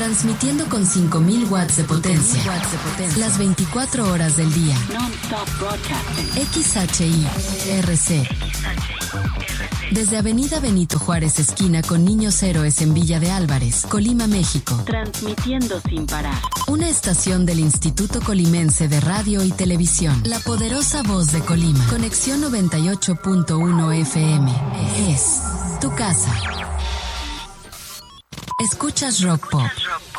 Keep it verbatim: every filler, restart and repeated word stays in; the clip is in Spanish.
Transmitiendo con cinco mil watts de potencia. Las veinticuatro horas del día. X H I R C. Desde Avenida Benito Juárez, esquina con Niños Héroes en Villa de Álvarez, Colima, México. Transmitiendo sin parar. Una estación del Instituto Colimense de Radio y Televisión. La poderosa voz de Colima. Conexión noventa y ocho punto uno F M. Es tu casa. Escuchas Rock Pop.